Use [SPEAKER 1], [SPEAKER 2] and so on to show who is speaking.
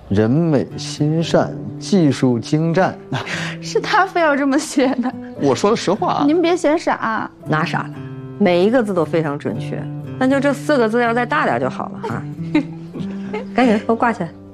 [SPEAKER 1] 人美心善，技术精湛。
[SPEAKER 2] 是他非要这么写的。
[SPEAKER 1] 我说的实话啊。
[SPEAKER 2] 您别嫌傻，
[SPEAKER 3] 哪傻了？每一个字都非常准确，那就这4个字要再大点就好了啊！赶紧给我挂起来。